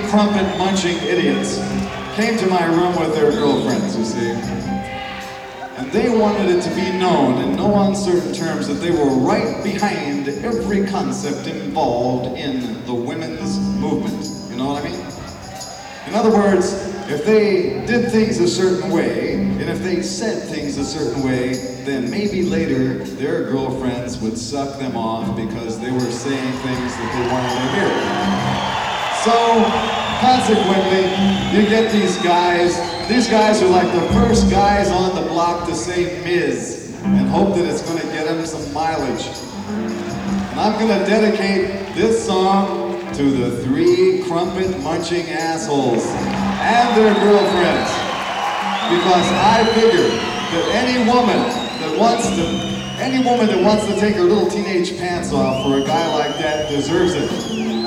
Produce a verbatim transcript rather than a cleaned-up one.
crumpet-munching idiots came to my room with their girlfriends, you see. And they wanted it to be known in no uncertain terms that they were right behind every concept involved in the women's movement. You know what I mean? In other words, if they did things a certain way, and if they said things a certain way, then maybe later their girlfriends would suck them off because they were saying things that they wanted to hear. So, consequently, you get these guys, these guys are like the first guys on the block to say Miz and hope that it's going to get them some mileage. And I'm going to dedicate this song to the three crumpet-munching assholes and their girlfriends. Because I figure that any woman that wants to, any woman that wants to take her little teenage pants off for a guy like that deserves it.